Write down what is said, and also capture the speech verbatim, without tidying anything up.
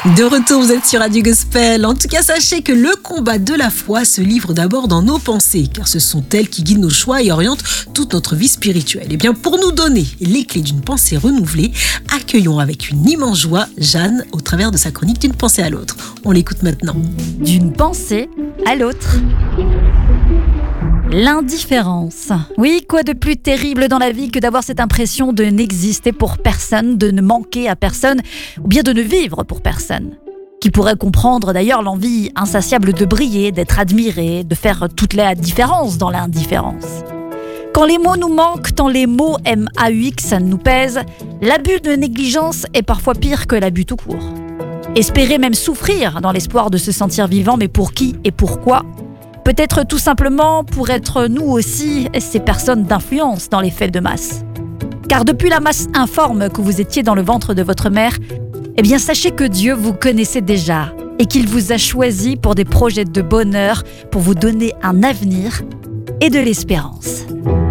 De retour, vous êtes sur Radio Gospel. En tout cas, sachez que le combat de la foi se livre d'abord dans nos pensées, car ce sont elles qui guident nos choix et orientent toute notre vie spirituelle. Et bien, pour nous donner les clés d'une pensée renouvelée, accueillons avec une immense joie Jeanne au travers de sa chronique d'une pensée à l'autre. On l'écoute maintenant. D'une pensée à l'autre. L'indifférence. Oui, quoi de plus terrible dans la vie que d'avoir cette impression de n'exister pour personne, de ne manquer à personne, ou bien de ne vivre pour personne. Qui pourrait comprendre d'ailleurs l'envie insatiable de briller, d'être admiré, de faire toute la différence dans l'indifférence. Quand les mots nous manquent, tant les mots M A U X nous pèsent, l'abus de négligence est parfois pire que l'abus tout court. Espérer même souffrir dans l'espoir de se sentir vivant, mais pour qui et pourquoi ? Peut-être tout simplement pour être nous aussi ces personnes d'influence dans les faits de masse. Car depuis la masse informe que vous étiez dans le ventre de votre mère, eh bien sachez que Dieu vous connaissait déjà et qu'il vous a choisi pour des projets de bonheur, pour vous donner un avenir et de l'espérance.